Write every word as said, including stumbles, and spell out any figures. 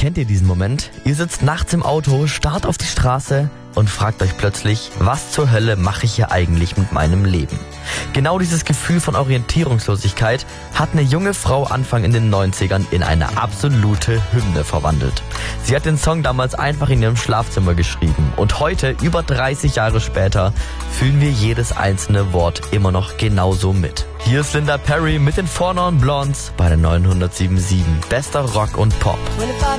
Kennt ihr diesen Moment? Ihr sitzt nachts im Auto, starrt auf die Straße und fragt euch plötzlich, was zur Hölle mache ich hier eigentlich mit meinem Leben? Genau dieses Gefühl von Orientierungslosigkeit hat eine junge Frau Anfang in den neunzigern in eine absolute Hymne verwandelt. Sie hat den Song damals einfach in ihrem Schlafzimmer geschrieben und heute, über dreißig Jahre später, fühlen wir jedes einzelne Wort immer noch genauso mit. Hier ist Linda Perry mit den Four Non Blondes bei der neunhundertsieben Komma sieben. Bester Rock und Pop.